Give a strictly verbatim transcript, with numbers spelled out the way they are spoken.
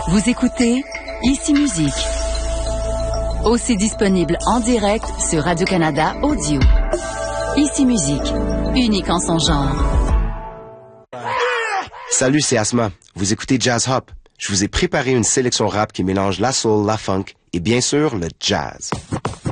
Vous écoutez Ici Musique. Aussi disponible en direct sur Radio-Canada Audio. Ici Musique, unique en son genre. Salut, c'est Asma. Vous écoutez Jazz Hop. Je vous ai préparé une sélection rap qui mélange la soul, la funk et bien sûr le jazz.